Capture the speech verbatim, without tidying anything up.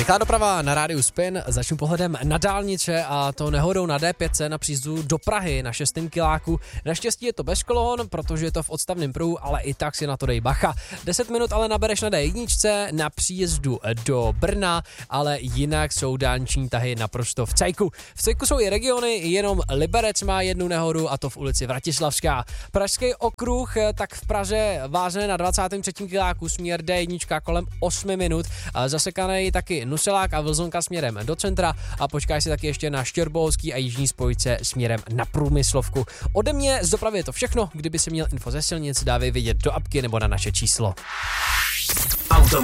Rychlá doprava na rádiu Spin, začnu pohledem na dálnice a to nehodou na D pět na příjezdu do Prahy na šestém kiláku. Naštěstí je to bez kolon, protože je to v odstavném pruhu, ale i tak si na to dej bacha. deset minut ale nabereš na D jedna na příjezdu do Brna, ale jinak jsou dálniční tahy naprosto v cajku. V cajku jsou i regiony, jenom Liberec má jednu nehodu a to v ulici Vratislavská. Pražský okruh, tak v Praze vážné na dvacátém třetím kiláku směr D jedna kolem osm minut. Zasekaný taky Nuselák a Vlzonka směrem do centra a počkáš si taky ještě na Štěrboholský a jižní spojce směrem na Průmyslovku. Ode mě z dopravy je to všechno. Kdyby si měl info ze silnic, dávej vědět do apky nebo na naše číslo. Automobil.